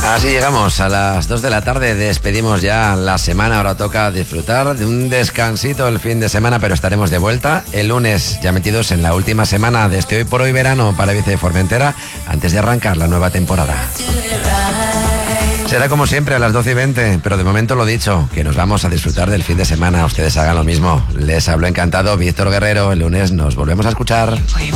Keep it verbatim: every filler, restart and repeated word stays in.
Así llegamos a las dos de la tarde, despedimos ya la semana, ahora toca disfrutar de un descansito el fin de semana, pero estaremos de vuelta el lunes, ya metidos en la última semana de este Hoy por Hoy verano para Ibiza y Formentera, antes de arrancar la nueva temporada. Será como siempre a las doce y veinte, pero de momento lo dicho, que nos vamos a disfrutar del fin de semana, ustedes hagan lo mismo. Les hablo encantado Víctor Guerrero, el lunes nos volvemos a escuchar.